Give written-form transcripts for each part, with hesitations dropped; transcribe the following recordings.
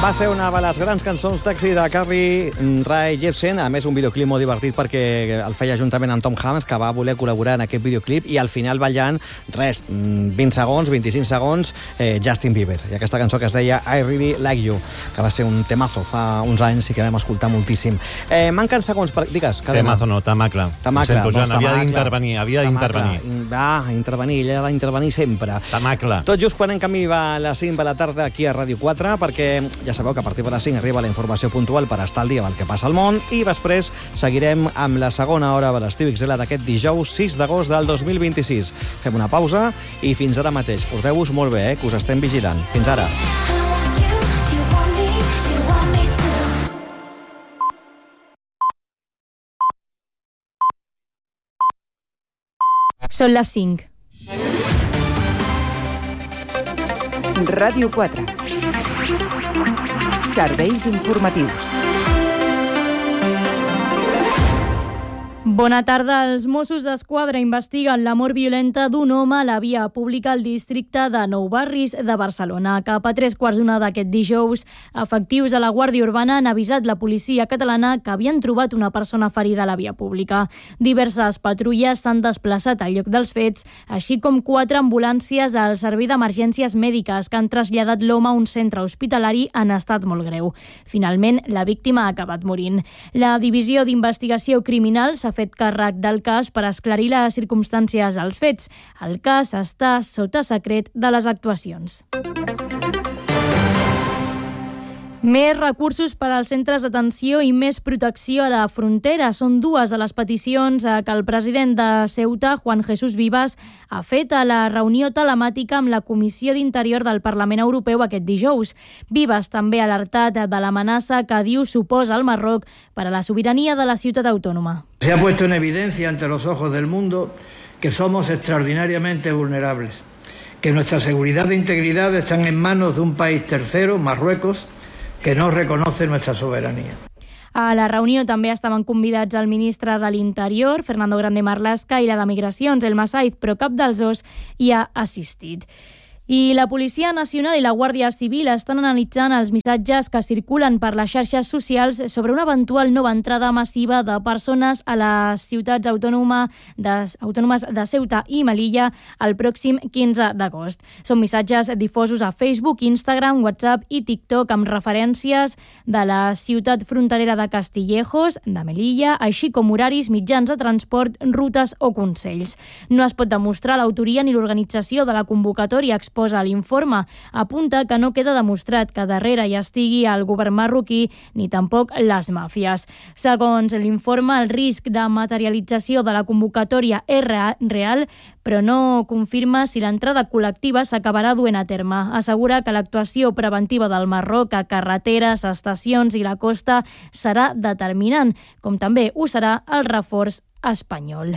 Va ser una de les grans cançons d'èxit de Carly Rae Jepsen, a més un videoclip molt divertit perquè el feia juntament amb Tom Hanks, que va voler col·laborar en aquest videoclip, i al final ballant, 20 segons, 25 segons, Justin Bieber. I aquesta cançó que es deia I Really Like You, que va ser un temazo fa uns anys i que vam escoltar moltíssim. Manquen segons per... Digues, Cadena. Temazo no, Tamacle. Tamacle. Sento, Joan, havia d'intervenir, Va, intervenir, ella va intervenir sempre. Tamacle. Tot just quan en camí va a les 5 de la tarda aquí a Ràdio 4, perquè ja sabeu que a partir de les 5 arriba la informació puntual per estar al dia del que passa al món, i després seguirem amb la segona hora de l'Estiu XL d'aquest dijous 6 d'agost del 2026. Fem una pausa i fins ara mateix. Porteu-vos molt bé, que us estem vigilant. Fins ara. Són les 5. Ràdio 4. Serveis informatius. Bona tarda. Els Mossos d'Esquadra investiguen la mort violenta d'un home a la via pública al districte de Nou Barris de Barcelona. Cap a 3:15 d'aquest dijous, efectius a la Guàrdia Urbana han avisat la policia catalana que havien trobat una persona ferida a la via pública. Diverses patrulles s'han desplaçat al lloc dels fets, així com 4 ambulàncies al servei d'emergències mèdiques que han traslladat l'home a un centre hospitalari en estat molt greu. Finalment, la víctima ha acabat morint. La Divisió d'Investigació Criminal s'ha fet càrrec del cas per esclarir les circumstàncies dels fets. El cas està sota secret de les actuacions. Més recursos per als centres d'atenció i més protecció a la frontera són dues de les peticions que el president de Ceuta, Juan Jesús Vivas, ha fet a la reunió telemàtica amb la Comissió d'Interior del Parlament Europeu aquest dijous. Vivas també ha alertat de l'amenaça que diu suposa el Marroc per a la sobirania de la ciutat autònoma. Se ha puesto en evidencia ante los ojos del mundo que somos extraordinariamente vulnerables, que nuestra seguridad e integridad están en manos de un país tercero, Marruecos, que no reconoce nuestra soberanía. A la reunió també estaven convidats el ministre de l'Interior, Fernando Grande Marlaska, i la de Migracions, Elma Saiz, però cap dels dos hi ha assistit. I la Policia Nacional i la Guàrdia Civil estan analitzant els missatges que circulen per les xarxes socials sobre una eventual nova entrada massiva de persones a les ciutats autònomes de Ceuta i Melilla el pròxim 15 d'agost. Són missatges difosos a Facebook, Instagram, WhatsApp i TikTok amb referències de la ciutat fronterera de Castillejos, de Melilla, així com horaris, mitjans de transport, rutes o consells. No es pot demostrar l'autoria ni l'organització de la convocatòria exposa a l'informe. Apunta que no queda demostrat que darrere hi estigui el govern marroquí ni tampoc les màfies. Segons l'informe, el risc de materialització de la convocatòria és real, però no confirma si l'entrada col·lectiva s'acabarà duent a terme. Assegura que l'actuació preventiva del Marroc a carreteres, estacions i la costa serà determinant, com també ho serà el reforç espanyol.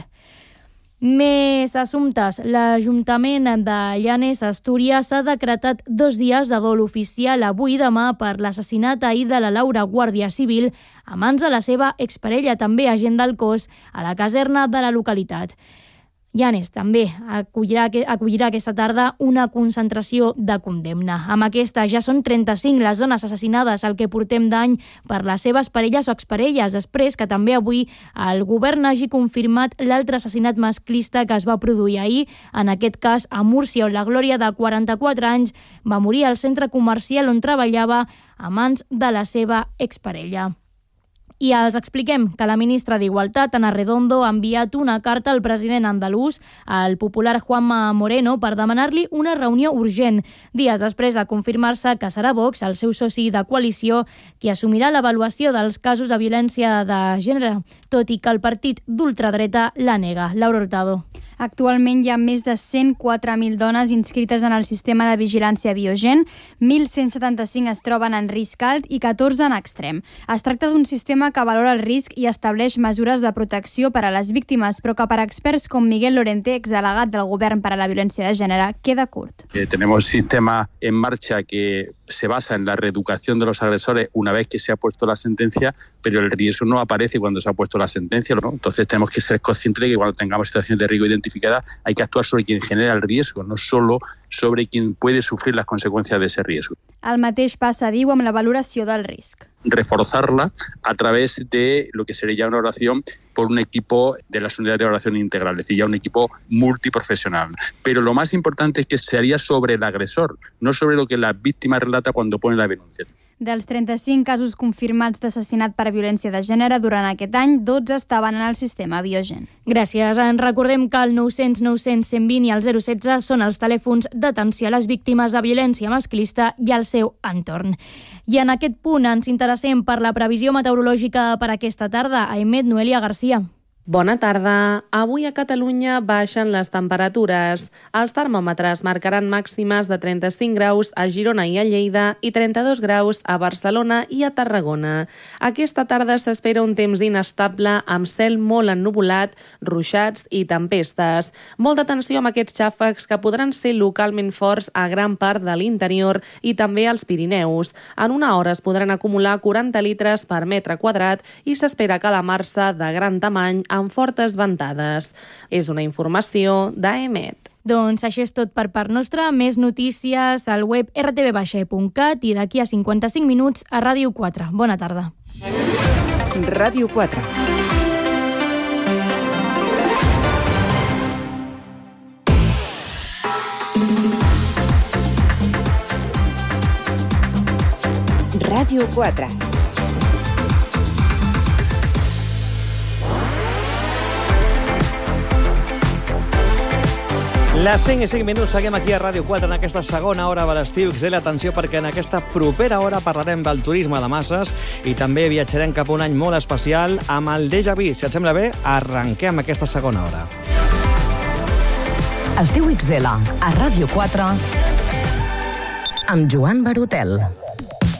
Més assumptes. L'Ajuntament de Llanes, Astúries, ha decretat 2 dies de dol oficial avui i demà per l'assassinat ahir de la Laura, guàrdia civil, a mans de la seva exparella, també agent del cos, a la caserna de la localitat. Llanes també acollirà aquesta tarda una concentració de condemna. Amb aquesta ja són 35 les dones assassinades al que portem d'any per les seves parelles o exparelles, després que també avui el govern hagi confirmat l'altre assassinat masclista que es va produir ahir, en aquest cas a Múrcia, on la Glòria, de 44 anys, va morir al centre comercial on treballava a mans de la seva exparella. I els expliquem que la ministra d'Igualtat, Ana Redondo, ha enviat una carta al president andalús, al popular Juanma Moreno, per demanar-li una reunió urgent. Dies després de confirmar-se que serà Vox, el seu soci de coalició, qui assumirà l'avaluació dels casos de violència de gènere, tot i que el partit d'ultradreta la nega. Laura Hurtado. Actualment hi ha més de 104.000 dones inscrites en el sistema de vigilància Biogen, 1.175 es troben en risc alt i 14 en extrem. Es tracta d'un sistema que valora el risc i estableix mesures de protecció per a les víctimes, però que per experts com Miguel Lorente, exdelegat del Govern per a la Violència de Gènere, queda curt. Tenemos un sistema en marcha que se basa en la reeducación de los agresores una vez que se ha puesto la sentencia, pero el riesgo no aparece cuando se ha puesto la sentencia, ¿no? Entonces tenemos que ser conscientes de que cuando tengamos situaciones de riesgo identificadas hay que actuar sobre quien genera el riesgo, no solo sobre quien puede sufrir las consecuencias de ese riesgo. El mateix passa, diu, amb la valoració del risc. Reforzarla a través de lo que sería una oración por un equipo de las unidades de oración integral, es decir, ya un equipo multiprofesional. Pero lo más importante es que se haría sobre el agresor, no sobre lo que la víctima relata cuando pone la denuncia. Dels 35 casos confirmats d'assassinat per violència de gènere durant aquest any, 12 estaven en el sistema Biogen. Gràcies. En recordem que el 900 900 120 i el 016 són els telèfons d'atenció a les víctimes de violència masclista i al seu entorn. I en aquest punt ens interessem per la previsió meteorològica per aquesta tarda. Aimet, Noelia Garcia. Bona tarda. Avui a Catalunya baixen les temperatures. Els termòmetres marcaran màximes de 35 graus a Girona i a Lleida i 32 graus a Barcelona i a Tarragona. Aquesta tarda s'espera un temps inestable amb cel molt ennuvolat, ruixats i tempestes. Molta atenció amb aquests xàfecs que podran ser localment forts a gran part de l'interior i també als Pirineus. En una hora es podran acumular 40 litres per metre quadrat i s'espera calamarsa de gran tamany amb fortes ventades. És una informació d'AEMET. Doncs això és tot per part nostra. Més notícies al web rtv-cat i d'aquí a 55 minuts a Ràdio 4. Bona tarda. Ràdio 4. Ràdio 4. Les 5 i 5 minuts seguim aquí a Ràdio 4 en aquesta segona hora de l'estiu. Xela, atenció, perquè en aquesta propera hora parlarem del turisme de masses i també viatjarem cap a un any molt especial amb el Déjà Vu. Si et sembla bé, arrenquem aquesta segona hora. Es diu Xela, a Ràdio 4, amb Joan Barotel.